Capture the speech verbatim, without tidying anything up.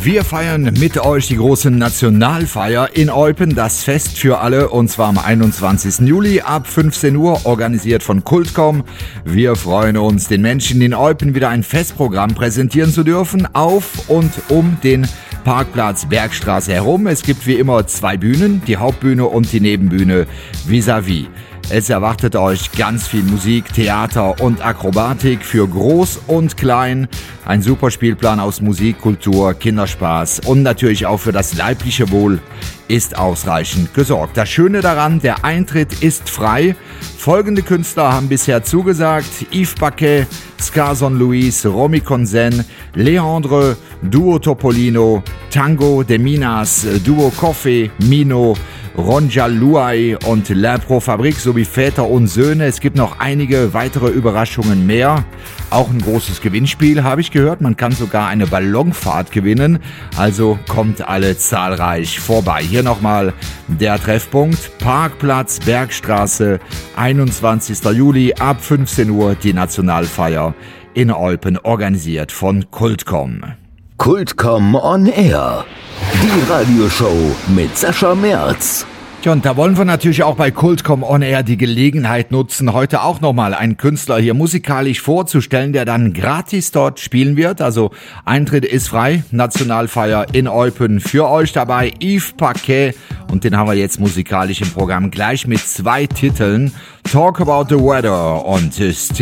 Wir feiern mit euch die große Nationalfeier in Eupen, das Fest für alle, und zwar am einundzwanzigsten Juli ab fünfzehn Uhr, organisiert von Kultcom. Wir freuen uns, den Menschen in Eupen wieder ein Festprogramm präsentieren zu dürfen, auf und um den Parkplatz Bergstraße herum. Es gibt wie immer zwei Bühnen, die Hauptbühne und die Nebenbühne vis-à-vis. Es erwartet euch ganz viel Musik, Theater und Akrobatik für Groß und Klein. Ein super Spielplan aus Musik, Kultur, Kinderspaß und natürlich auch für das leibliche Wohl ist ausreichend gesorgt. Das Schöne daran, der Eintritt ist frei. Folgende Künstler haben bisher zugesagt: Yves Paquet, Scarson Luis, Romy Conzen, Leandre, Duo Topolino, Tango de Minas, Duo Coffee, Mino, Ronja Luai und L'impro Fabrik sowie Väter und Söhne. Es gibt noch einige weitere Überraschungen mehr. Auch ein großes Gewinnspiel habe ich gehört. Man kann sogar eine Ballonfahrt gewinnen. Also kommt alle zahlreich vorbei. Hier nochmal der Treffpunkt: Parkplatz Bergstraße, einundzwanzigsten Juli ab fünfzehn Uhr, die Nationalfeier in Eupen, organisiert von Kultcom. Kultcom on Air. Die Radioshow mit Sascha Merz. Ja, und da wollen wir natürlich auch bei Kultcom on Air die Gelegenheit nutzen, heute auch nochmal einen Künstler hier musikalisch vorzustellen, der dann gratis dort spielen wird. Also Eintritt ist frei, Nationalfeier in Eupen. Für euch dabei Yves Paquet, und den haben wir jetzt musikalisch im Programm gleich mit zwei Titeln: Talk About the Weather und Still